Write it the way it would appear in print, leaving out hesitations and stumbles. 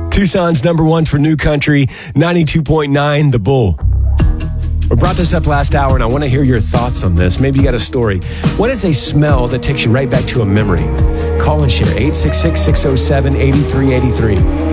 Tucson's number one for new country, 92.9 The Bull. We brought this up last hour, and I want to hear your thoughts on this. Maybe you got a story. What is a smell that takes you right back to a memory? Call and share, 866-607-8383.